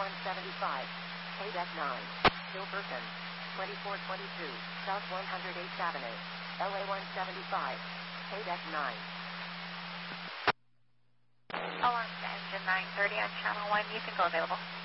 175, KDEC 9, Gilberton, 2422, South 108th Avenue, LA 175, KDEC 9. Alarm to engine 930 on channel 1, you can go available.